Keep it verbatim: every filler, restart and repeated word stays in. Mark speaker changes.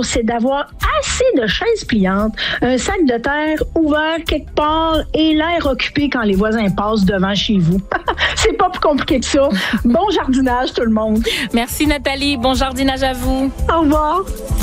Speaker 1: jour, c'est d'avoir assez de chaises pliantes, un sac de terre ouvert quelque part et l'air occupé quand les voisins passent devant chez vous. C'est pas plus compliqué que ça. Bon jardinage, tout le monde.
Speaker 2: Merci, Nathalie. Bon jardinage à vous.
Speaker 1: Au revoir.